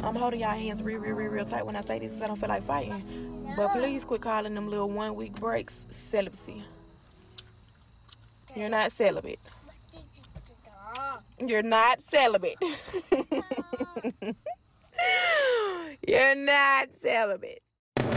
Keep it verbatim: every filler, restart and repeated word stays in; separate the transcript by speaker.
Speaker 1: I'm holding y'all hands real, real, real, real tight when I say this because I don't feel like fighting. But please quit calling them little one week breaks celibacy. You're not celibate. You're not celibate. You're not celibate.